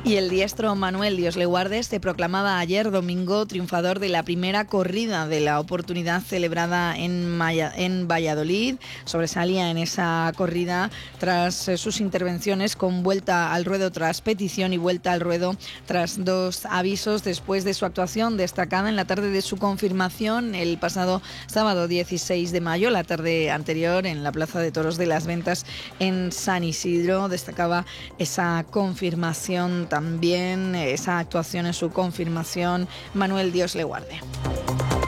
Y el diestro Manuel Dios le guarde se proclamaba ayer domingo triunfador de la primera corrida de la oportunidad celebrada en Valladolid. Sobresalía en esa corrida tras sus intervenciones con vuelta al ruedo tras petición y vuelta al ruedo tras 2 avisos después de su actuación destacada en la tarde de su confirmación el pasado sábado 16 de mayo, la tarde anterior en la Plaza de Toros de las Ventas en San Isidro. Destacaba esa confirmación también, esa actuación en su confirmación, Manuel Dios le guarde.